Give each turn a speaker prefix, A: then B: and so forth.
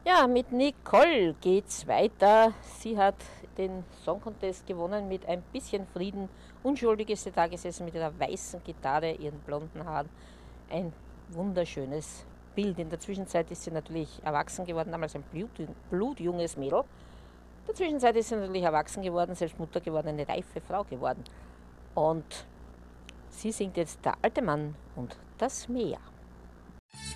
A: Ja, mit Nicole geht's weiter. Sie hat den Song Contest gewonnen mit ein bisschen Frieden. Unschuldig ist sie da gesessen mit ihrer weißen Gitarre, ihren blonden Haaren. Ein wunderschönes Bild. In der Zwischenzeit ist sie natürlich erwachsen geworden, damals ein blutjunges Mädel. In der Zwischenzeit ist sie natürlich erwachsen geworden, selbst Mutter geworden, eine reife Frau geworden. Und sie singt jetzt Der alte Mann und das Meer.